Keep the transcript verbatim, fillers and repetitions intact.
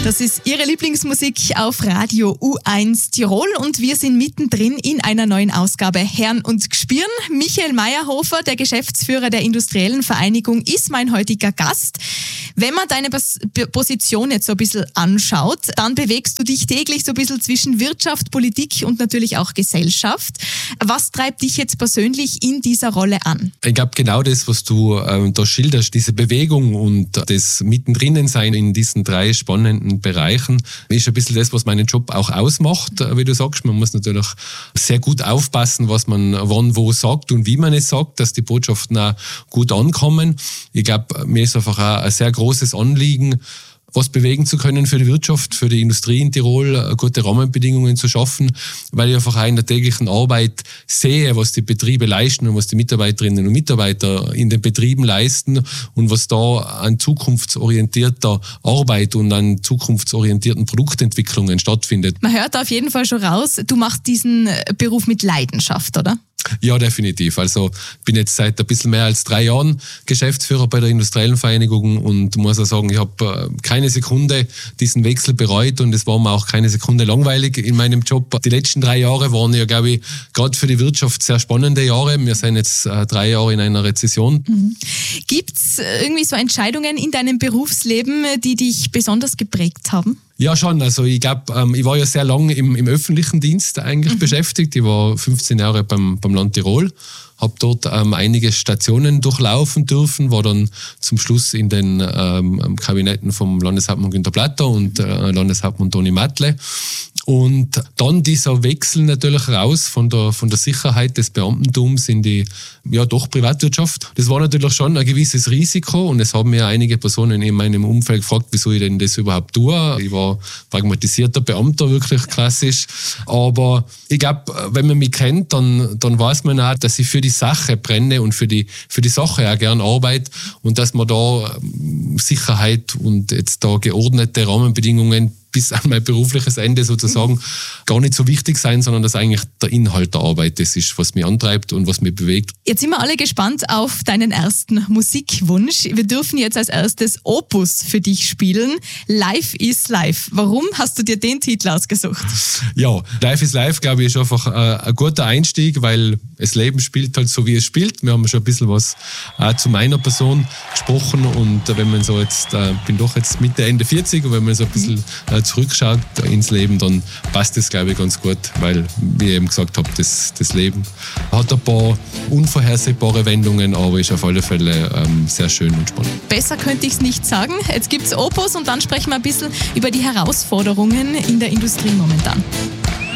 Das ist Ihre Lieblingsmusik auf Radio U eins Tirol und wir sind mittendrin in einer neuen Ausgabe Herren und Gspirn. Michael Meyerhofer, der Geschäftsführer der Industriellen Vereinigung, ist mein heutiger Gast. Wenn man deine Position jetzt so ein bisschen anschaut, dann bewegst du dich täglich so ein bisschen zwischen Wirtschaft, Politik und natürlich auch Gesellschaft. Was treibt dich jetzt persönlich in dieser Rolle an? Ich glaube, genau das, was du äh, da schilderst, diese Bewegung und das Mittendrin sein in diesen drei spannenden Bereichen, ist ein bisschen das, was meinen Job auch ausmacht, wie du sagst. Man muss natürlich sehr gut aufpassen, was man wann wo sagt und wie man es sagt, dass die Botschaften auch gut ankommen. Ich glaube, mir ist einfach auch ein sehr großes Anliegen, was bewegen zu können für die Wirtschaft, für die Industrie in Tirol, gute Rahmenbedingungen zu schaffen, weil ich einfach auch in der täglichen Arbeit sehe, was die Betriebe leisten und was die Mitarbeiterinnen und Mitarbeiter in den Betrieben leisten und was da an zukunftsorientierter Arbeit und an zukunftsorientierten Produktentwicklungen stattfindet. Man hört auf jeden Fall schon raus, du machst diesen Beruf mit Leidenschaft, oder? Ja, definitiv. Also ich bin jetzt seit ein bisschen mehr als drei Jahren Geschäftsführer bei der Industriellen Vereinigung und muss auch sagen, ich habe keine Sekunde diesen Wechsel bereut und es war mir auch keine Sekunde langweilig in meinem Job. Die letzten drei Jahre waren ja, glaube ich, gerade für die Wirtschaft sehr spannende Jahre. Wir sind jetzt drei Jahre in einer Rezession. Mhm. Gibt es irgendwie so Entscheidungen in deinem Berufsleben, die dich besonders geprägt haben? Ja, schon. Also ich glaube, ähm, ich war ja sehr lange im, im öffentlichen Dienst eigentlich mhm. beschäftigt. Ich war fünfzehn Jahre beim, beim Land Tirol, habe dort ähm, einige Stationen durchlaufen dürfen, war dann zum Schluss in den ähm, Kabinetten vom Landeshauptmann Günter Platter und äh, Landeshauptmann Toni Mattle. Und dann dieser Wechsel natürlich raus von der, von der Sicherheit des Beamtentums in die, ja doch, Privatwirtschaft. Das war natürlich schon ein gewisses Risiko und es haben mir einige Personen in meinem Umfeld gefragt, wieso ich denn das überhaupt tue. Ich war pragmatisierter Beamter, wirklich klassisch. Aber ich glaube, wenn man mich kennt, dann, dann weiß man auch, dass ich für die Sache brenne und für die, für die Sache auch gerne arbeite und dass man da Sicherheit und jetzt da geordnete Rahmenbedingungen bis an mein berufliches Ende sozusagen gar nicht so wichtig sein, sondern dass eigentlich der Inhalt der Arbeit das ist, was mich antreibt und was mich bewegt. Jetzt sind wir alle gespannt auf deinen ersten Musikwunsch. Wir dürfen jetzt als erstes Opus für dich spielen. Life is Life. Warum hast du dir den Titel ausgesucht? Ja, Life is Life, glaube ich, ist einfach äh, ein guter Einstieg, weil das Leben spielt halt so, wie es spielt. Wir haben schon ein bisschen was äh, zu meiner Person gesprochen und äh, wenn man so jetzt, äh, bin doch jetzt Mitte, Ende vierzig und wenn man so ein bisschen äh, zurückschaut ins Leben, dann passt das, glaube ich, ganz gut, weil, wie ich eben gesagt habe, das, das Leben hat ein paar unvorhersehbare Wendungen, aber ist auf alle Fälle ähm, sehr schön und spannend. Besser könnte ich es nicht sagen. Jetzt gibt es Opus und dann sprechen wir ein bisschen über die Herausforderungen in der Industrie momentan.